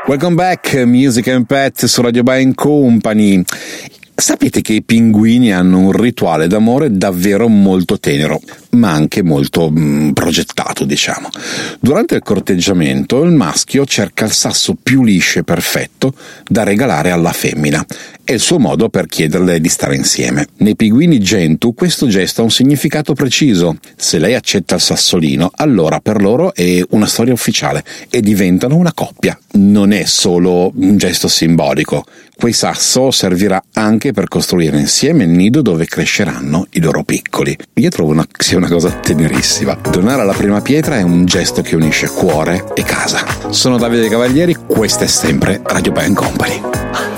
Welcome back, Music and Pet su Radio Bye & Company. Sapete che i pinguini hanno un rituale d'amore davvero molto tenero, ma anche molto progettato, diciamo. Durante il corteggiamento il maschio cerca il sasso più liscio e perfetto da regalare alla femmina. È il suo modo per chiederle di stare insieme. Nei pinguini Gentoo questo gesto ha un significato preciso. Se lei accetta il sassolino, allora per loro è una storia ufficiale e diventano una coppia. Non è solo un gesto simbolico. Quel sasso servirà anche per costruire insieme il nido dove cresceranno i loro piccoli. Io trovo sia una cosa tenerissima. Donare la prima pietra è un gesto che unisce cuore e casa. Sono Davide Cavalieri, questa è sempre Radio Bye & Company.